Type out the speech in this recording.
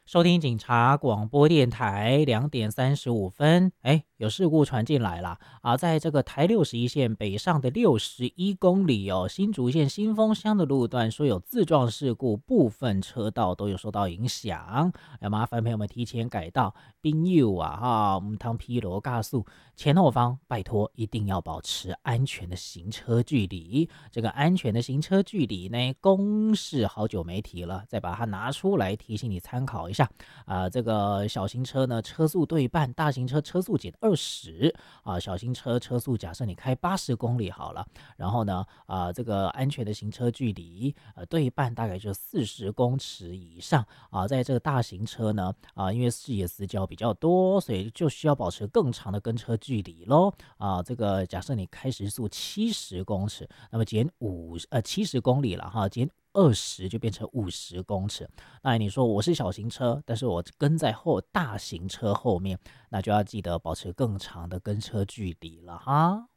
收听警察广播电台2点35分，有事故传进来了啊！在这个台61线北上的61公里哦，新竹县新丰乡的路段说有自撞事故，部分车道都有受到影响，麻烦朋友们提前改道。朋友啊哈，唔通披罗告诉前后方，拜托一定要保持安全的行车距离。这个安全的行车距离呢，公式好久没提了，再把它拿出来提醒你参考一下。这个小型车呢，车速对半，大型车车速减20啊。小型车车速假设你开80公里好了，然后呢，这个安全的行车距离，对半大概就40公尺以上啊。在这个大型车呢，因为视野死角比较多，所以就需要保持更长的跟车距离咯。这个假设你开时速70公尺，那么减70公里了哈，减20就变成50公尺。那你说我是小型车，但是我跟在大型车后面，那就要记得保持更长的跟车距离了哈。